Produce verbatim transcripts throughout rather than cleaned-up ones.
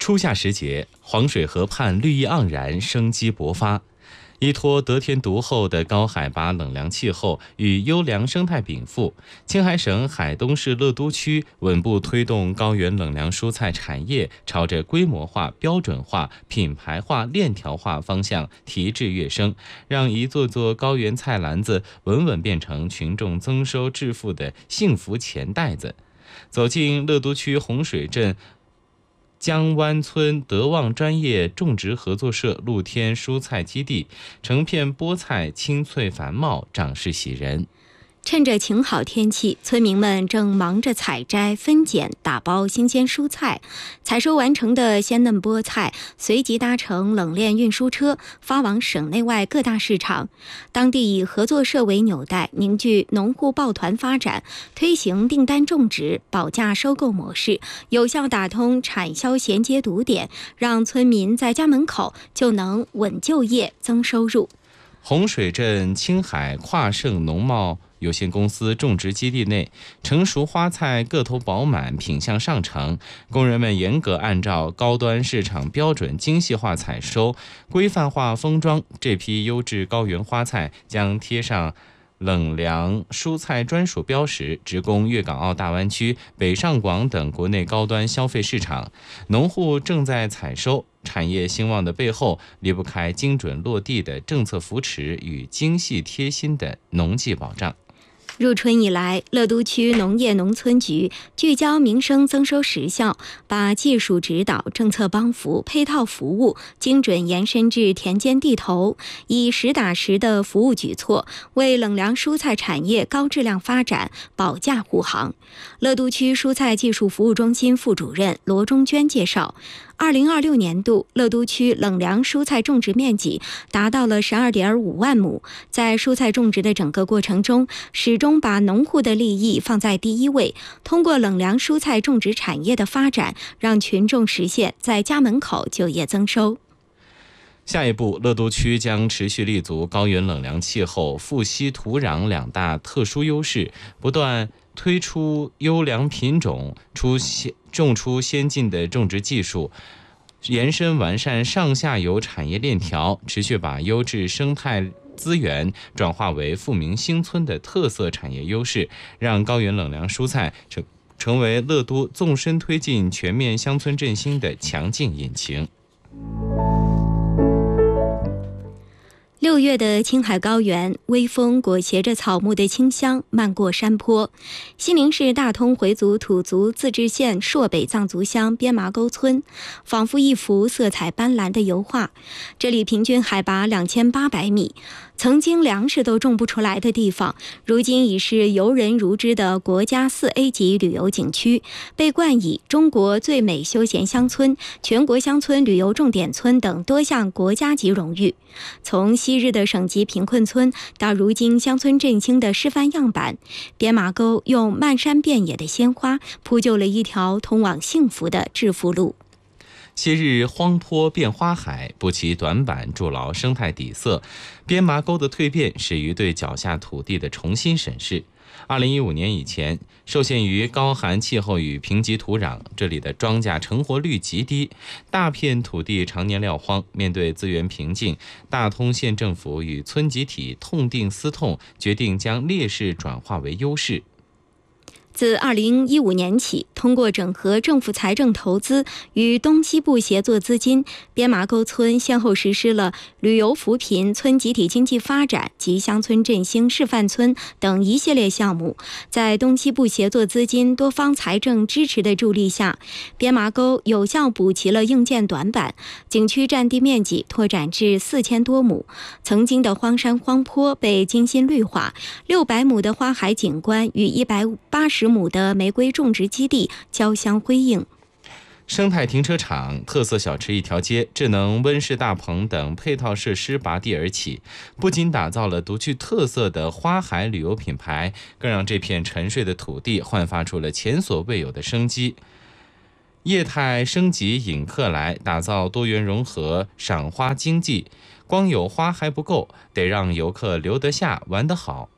初夏时节，黄水河畔绿意盎然，生机勃发。依托得天独厚的高海拔冷凉气候与优良生态禀赋，青海省海东市乐都区稳步推动高原冷凉蔬菜产业朝着规模化、标准化、品牌化、链条化方向提质跃升，让一座座高原菜篮子稳稳变成群众增收致富的幸福钱袋子。走进乐都区洪水镇江湾村德旺专业种植合作社露天蔬菜基地，成片菠菜青翠繁茂，长势喜人。 趁着晴好天气，村民们正忙着采摘、分拣、打包新鲜蔬菜。采收完成的鲜嫩菠菜随即搭乘冷链运输车发往省内外各大市场。当地以合作社为纽带，凝聚农户抱团发展，推行订单种植、保价收购模式，有效打通产销衔接堵点，让村民在家门口就能稳就业、增收入。 洪水镇青海跨盛农贸有限公司种植基地内，成熟花菜个头饱满，品相上乘。工人们严格按照高端市场标准精细化采收、规范化封装。这批优质高原花菜将贴上冷凉蔬菜专属标识，直供粤港澳大湾区、北上广等国内高端消费市场。农户正在采收，产业兴旺的背后离不开精准落地的政策扶持与精细贴心的农技保障。 入春以来，乐都区农业农村局聚焦民生增收实效，把技术指导、政策帮扶、配套服务精准延伸至田间地头，以实打实的服务举措，为冷凉蔬菜产业高质量发展保驾护航。乐都区蔬菜技术服务中心副主任罗中娟介绍，二零二六年度乐都区冷凉蔬菜种植面积达到了十二点五万亩，在蔬菜种植的整个过程中，始终把农户的利益放在第一位，通过冷凉蔬菜种植产业的发展，让群众实现在家门口就业增收。 下一步，乐都区将持续立足高原冷凉气候、富硒土壤两大特殊优势，不断推出优良品种，出现种出先进的种植技术，延伸完善上下游产业链条，持续把优质生态资源转化为富民兴村的特色产业优势，让高原冷凉蔬菜成成为乐都纵深推进全面乡村振兴的强劲引擎。 六月的青海高原，微风裹挟着草木的清香漫过山坡。西宁市大通回族土族自治县朔北藏族乡边麻沟村，仿佛一幅色彩斑斓的油画。这里平均海拔两千八百米，曾经粮食都种不出来的地方，如今已是游人如织的国家四 A 级旅游景区，被冠以中国最美休闲乡村、全国乡村旅游重点村等多项国家级荣誉。从昔日的省级贫困村到如今乡村振兴的示范样板，边麻沟用漫山遍野的鲜花铺就了一条通往幸福的致富路。 昔日荒坡变花海，不其短板筑牢生态底色。边麻沟的蜕变始于对脚下土地的重新审视。二零一五年以前，受限于高寒气候与贫瘠土壤，这里的庄稼成活率极低，大片土地常年撂荒。面对资源瓶颈，大通县政府与村集体痛定思痛，决定将劣势转化为优势。 自二零一五年起，通过整合政府财政投资与东西部协作资金，边麻沟村先后实施了旅游扶贫、村集体经济发展及乡村振兴示范村等一系列项目。在东西部协作资金多方财政支持的助力下，边麻沟有效补齐了硬件短板，景区占地面积拓展至四千多亩，曾经的荒山荒坡被精心绿化，六百亩的花海景观与一百八十亩的玫瑰种植基地交相辉映。 生态停车场、特色小吃一条街、智能温室大棚等配套设施拔地而起，不仅打造了独具特色的花海旅游品牌，更让这片沉睡的土地焕发出了前所未有的生机。业态升级引客来，打造多元融合赏花经济。光有花还不够，得让游客留得下、玩得好。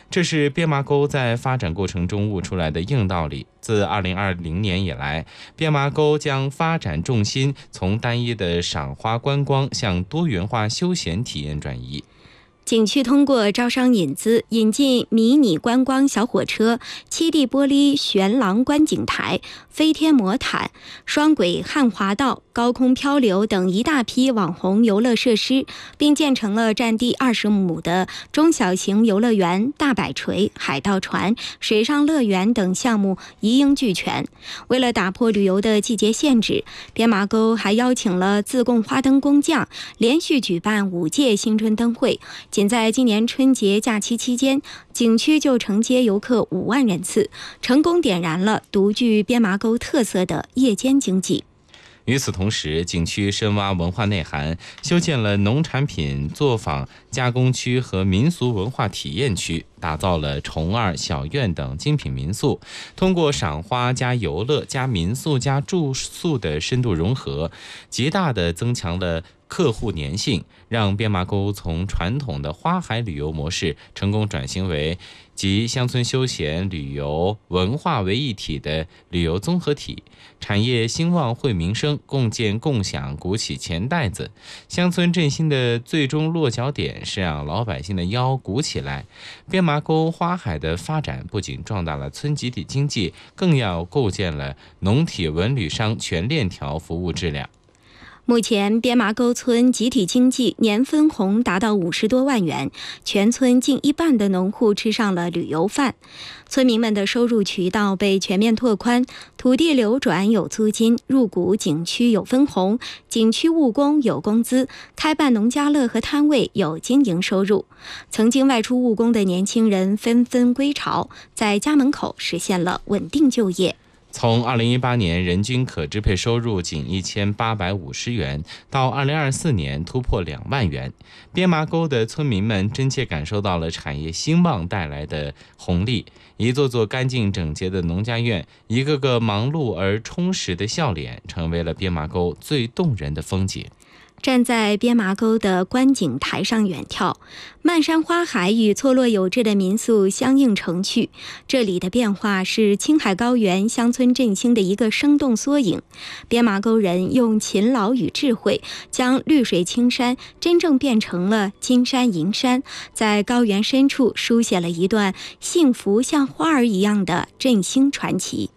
这是边麻沟在发展过程中悟出来的硬道理。自二零二零年以来，边麻沟将发展重心从单一的赏花观光向多元化休闲体验转移。 景区通过招商引资，引进迷你观光小火车、七 D 玻璃悬廊观景台、飞天魔毯、双轨汉华道、高空漂流等一大批网红游乐设施，并建成了占地二十亩的中小型游乐园、大摆锤、海盗船、水上乐园等项目一应俱全。为了打破旅游的季节限制，边麻沟还邀请了自贡花灯工匠，连续举办五届新春灯会。仅在今年春节假期期间，景区就承接游客五万人次，成功点燃了独具边麻沟特色的夜间经济。 与此同时，景区深挖文化内涵，修建了农产品作坊加工区和民俗文化体验区，打造了虫儿小院等精品民宿。通过赏花加游乐加民宿加住宿的深度融合，极大地增强了客户粘性，让边麻沟从传统的花海旅游模式成功转型为集乡村休闲、旅游、文化为一体的旅游综合体。产业兴旺惠民生，共建共享鼓起钱袋子。乡村振兴的最终落脚点是让老百姓的腰鼓起来。边麻沟花海的发展不仅壮大了村集体经济，更要构建了农体文旅商全链条服务质量。 目前边麻沟村集体经济年分红达到五十多万元，全村近一半的农户吃上了旅游饭。村民们的收入渠道被全面拓宽，土地流转有租金，入股景区有分红，景区务工有工资，开办农家乐和摊位有经营收入。曾经外出务工的年轻人纷纷归巢，在家门口实现了稳定就业。 从二零一八年人均可支配收入仅一千八百五十元，到二零二四年突破两万元，边麻沟的村民们真切感受到了产业兴旺带来的红利。一座座干净整洁的农家院，一个个忙碌而充实的笑脸，成为了边麻沟最动人的风景。 站在边麻沟的观景台上远眺，漫山花海与错落有致的民宿相映成趣。这里的变化是青海高原乡村振兴的一个生动缩影。边麻沟人用勤劳与智慧，将绿水青山真正变成了金山银山，在高原深处书写了一段幸福像花儿一样的振兴传奇。